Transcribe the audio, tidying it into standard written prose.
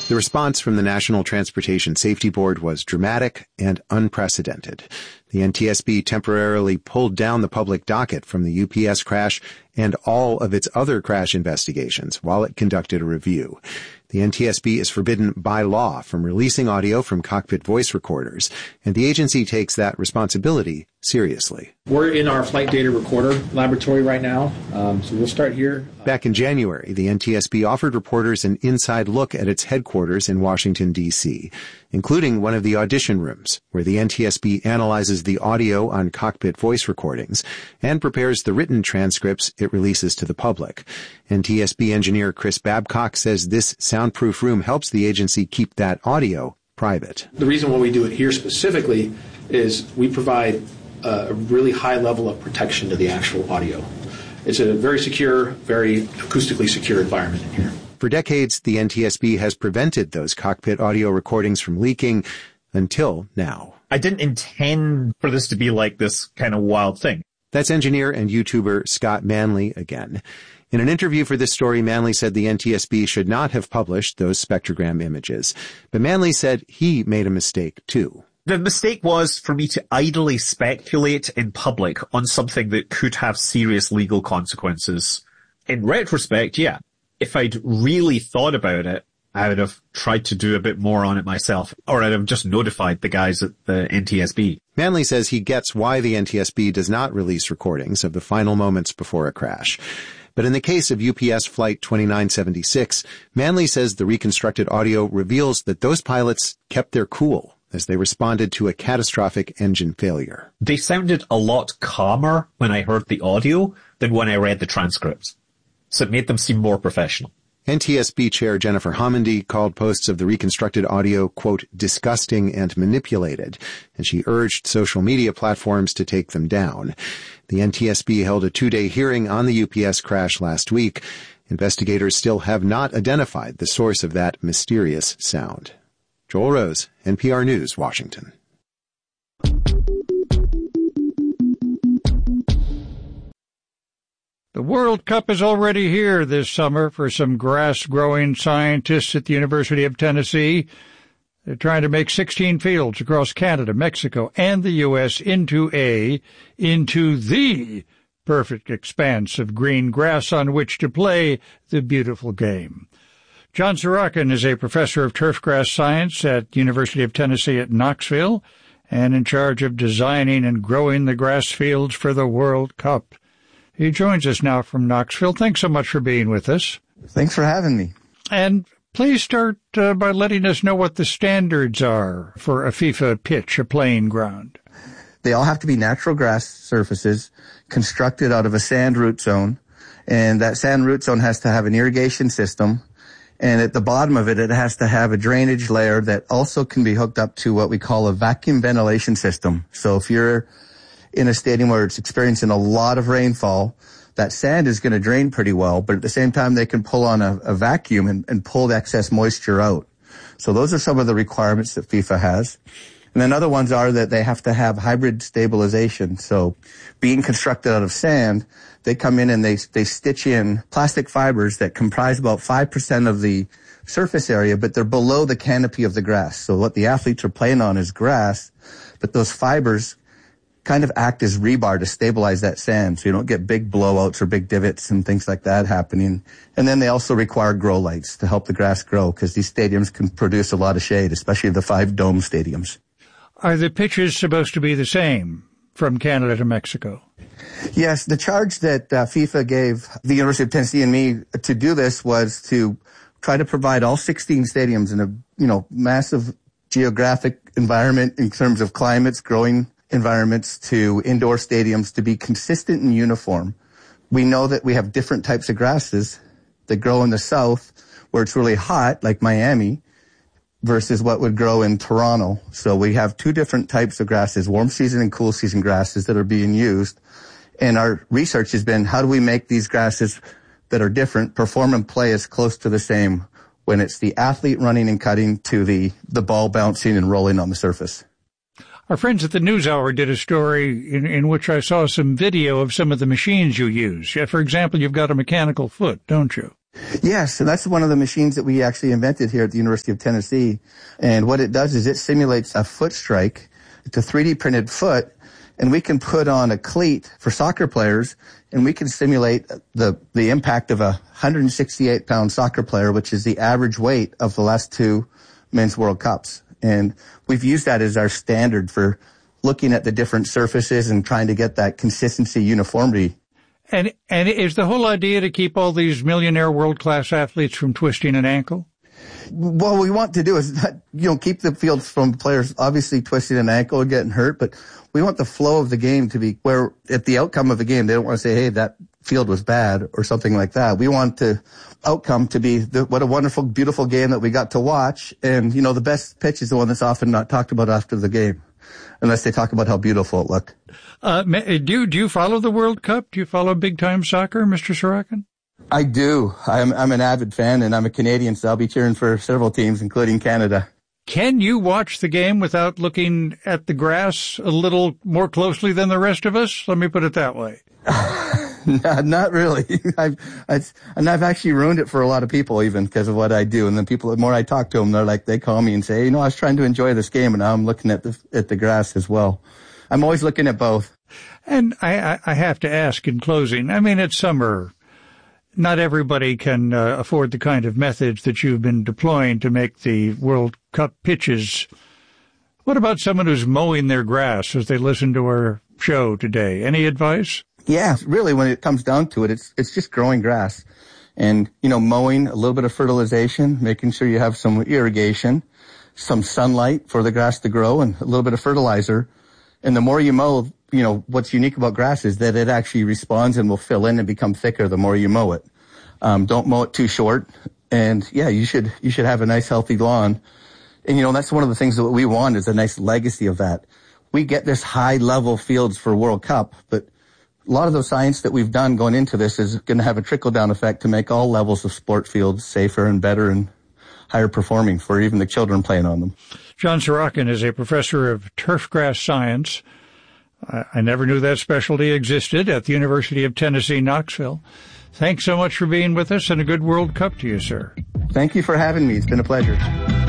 The response from the National Transportation Safety Board was dramatic and unprecedented. The NTSB temporarily pulled down the public docket from the UPS crash and all of its other crash investigations while it conducted a review. The NTSB is forbidden by law from releasing audio from cockpit voice recorders, and the agency takes that responsibility seriously. We're in our flight data recorder laboratory right now, so we'll start here. Back in January, the NTSB offered reporters an inside look at its headquarters in Washington, D.C., including one of the audition rooms, where the NTSB analyzes the audio on cockpit voice recordings and prepares the written transcripts it releases to the public. NTSB engineer Chris Babcock says this soundproof room helps the agency keep that audio private. The reason why we do it here specifically is we provide a really high level of protection to the actual audio. It's a very secure, very acoustically secure environment in here. For decades, the NTSB has prevented those cockpit audio recordings from leaking until now. I didn't intend for this to be like this kind of wild thing. That's engineer and YouTuber Scott Manley again. In an interview for this story, Manley said the NTSB should not have published those spectrogram images. But Manley said he made a mistake, too. The mistake was for me to idly speculate in public on something that could have serious legal consequences. In retrospect, yeah. If I'd really thought about it, I would have tried to do a bit more on it myself, or I'd have just notified the guys at the NTSB. Manley says he gets why the NTSB does not release recordings of the final moments before a crash. But in the case of UPS Flight 2976, Manley says the reconstructed audio reveals that those pilots kept their cool as they responded to a catastrophic engine failure. They sounded a lot calmer when I heard the audio than when I read the transcripts. So it made them seem more professional. NTSB Chair Jennifer Homendy called posts of the reconstructed audio, quote, disgusting and manipulated, and she urged social media platforms to take them down. The NTSB held a 2-day hearing on the UPS crash last week. Investigators still have not identified the source of that mysterious sound. Joel Rose, NPR News, Washington. The World Cup is already here this summer for some grass-growing scientists at the University of Tennessee. They're trying to make 16 fields across Canada, Mexico, and the U.S. into the perfect expanse of green grass on which to play the beautiful game. John Sorokin is a professor of turfgrass science at University of Tennessee at Knoxville and in charge of designing and growing the grass fields for the World Cup. He joins us now from Knoxville. Thanks so much for being with us. Thanks for having me. And please start by letting us know what the standards are for a FIFA pitch, a playing ground. They all have to be natural grass surfaces constructed out of a sand root zone. And that sand root zone has to have an irrigation system. And at the bottom of it, it has to have a drainage layer that also can be hooked up to what we call a vacuum ventilation system. So if you're in a stadium where it's experiencing a lot of rainfall, that sand is going to drain pretty well, but at the same time, they can pull on a vacuum and pull the excess moisture out. So those are some of the requirements that FIFA has. And then other ones are that they have to have hybrid stabilization. So being constructed out of sand, they come in and they stitch in plastic fibers that comprise about 5% of the surface area, but they're below the canopy of the grass. So what the athletes are playing on is grass, but those fibers kind of act as rebar to stabilize that sand so you don't get big blowouts or big divots and things like that happening. And then they also require grow lights to help the grass grow because these stadiums can produce a lot of shade, especially the 5 dome stadiums. Are the pitches supposed to be the same from Canada to Mexico? Yes, the charge that FIFA gave the University of Tennessee and me to do this was to try to provide all 16 stadiums in a massive geographic environment in terms of climates, growing environments to indoor stadiums to be consistent and uniform. We know that we have different types of grasses that grow in the south where it's really hot, like Miami, versus what would grow in Toronto. So we have 2 different types of grasses, warm season and cool season grasses that are being used. And our research has been, how do we make these grasses that are different perform and play as close to the same when it's the athlete running and cutting to the ball bouncing and rolling on the surface? Our friends at the NewsHour did a story in which I saw some video of some of the machines you use. For example, you've got a mechanical foot, don't you? Yes, and that's one of the machines that we actually invented here at the University of Tennessee. And what it does is it simulates a foot strike. It's a 3D printed foot, and we can put on a cleat for soccer players, and we can simulate the impact of a 168-pound soccer player, which is the average weight of the last 2 men's World Cups. And we've used that as our standard for looking at the different surfaces and trying to get that consistency, uniformity. And is the whole idea to keep all these millionaire world-class athletes from twisting an ankle? What we want to do is not, keep the field from players obviously twisting an ankle or getting hurt, but we want the flow of the game to be where at the outcome of the game, they don't want to say, hey, that field was bad or something like that. We want the outcome to be what a wonderful, beautiful game that we got to watch. And, the best pitch is the one that's often not talked about after the game, unless they talk about how beautiful it looked. Do you follow the World Cup? Do you follow big-time soccer, Mr. Sorokin? I do. I'm an avid fan, and I'm a Canadian, so I'll be cheering for several teams, including Canada. Can you watch the game without looking at the grass a little more closely than the rest of us? Let me put it that way. Not really. I've actually ruined it for a lot of people, even because of what I do. And then the more I talk to them, they call me and say, I was trying to enjoy this game, and now I'm looking at the grass as well. I'm always looking at both. And I have to ask in closing, it's summer. Not everybody can afford the kind of methods that you've been deploying to make the World Cup pitches. What about someone who's mowing their grass as they listen to our show today? Any advice? Yeah, really, when it comes down to it, it's just growing grass. And, mowing, a little bit of fertilization, making sure you have some irrigation, some sunlight for the grass to grow, and a little bit of fertilizer. And the more you mow, what's unique about grass is that it actually responds and will fill in and become thicker the more you mow it. Don't mow it too short. And yeah, you should have a nice healthy lawn. And that's one of the things that we want is a nice legacy of that. We get this high level fields for World Cup, but a lot of the science that we've done going into this is going to have a trickle down effect to make all levels of sport fields safer and better and higher performing for even the children playing on them. John Sorokin is a professor of turfgrass science. I never knew that specialty existed at the University of Tennessee, Knoxville. Thanks so much for being with us, and a good World Cup to you, sir. Thank you for having me. It's been a pleasure.